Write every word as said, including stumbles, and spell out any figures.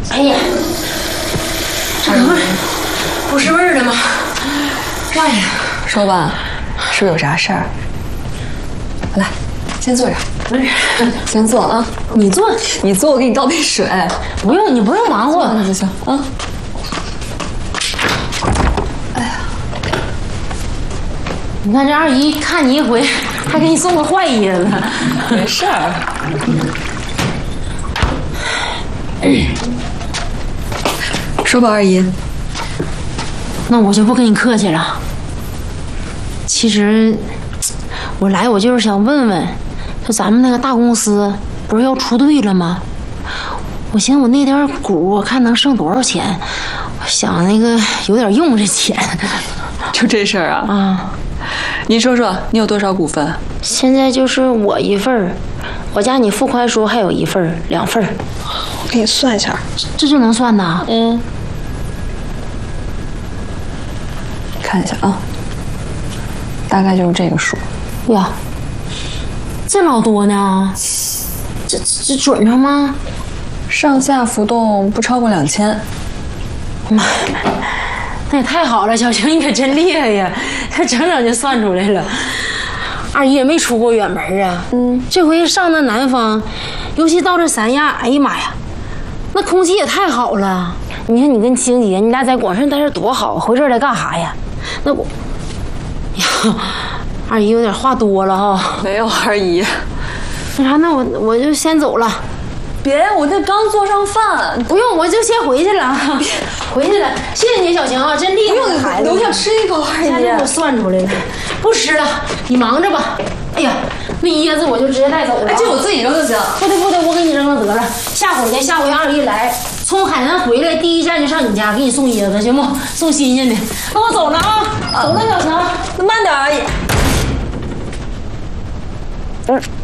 哎呀，这不是不是味儿的吗？哎呀， 说吧，是不是有啥事儿？来，先坐这儿。 不是， 先坐啊。 你坐， 你坐，我给你倒杯水。 不用，你不用忙活， 那就行啊。哎呀， 你看这二姨看你一回，还给你送个坏椰子。 没事儿。说吧，二姨。 那我就不跟你客气了。其实，我来我就是想问问，就咱们那个大公司不是要出队了吗？我寻思我那点股，我看能剩多少钱，我想那个有点用这钱。 就这事儿啊？ 啊， 您说说，你有多少股份？ 现在就是我一份儿，我家你付款时候还有一份儿，两份儿。 我给你算一下， 这就能算呐？ 嗯。看一下啊，大概就是这个数。 呀，这老多呢？这这准上吗？ 上下浮动不超过两千。 妈，那也太好了，小晴你可真厉害呀，这整整就算出来了。二姨也没出过远门啊，嗯，这回上那南方，尤其到这三亚，哎呀妈呀，那空气也太好了。你看你跟青姐，你俩在广顺待着多好，回这儿来干啥呀？那我，呀，二姨有点话多了哈。 没有，二姨。 那啥，那我我就先走了。 别，我这刚做上饭。 不用，我就先回去了。回去了，谢谢你，小晴啊，真厉害。 不用， 孩子留下吃一口，二姨。 现在给我算出来了，不吃了，你忙着吧。哎呀，那椰子我就直接带走了、啊。 哎，这我自己扔就行。 不对不对，我给你扔了得了。下回呢，下回二姨来，从海南回来，第一站就上你家给你送椰子，行不？送新鲜的。那我走了啊，走了，小晴。 那慢点，阿姨。 嗯。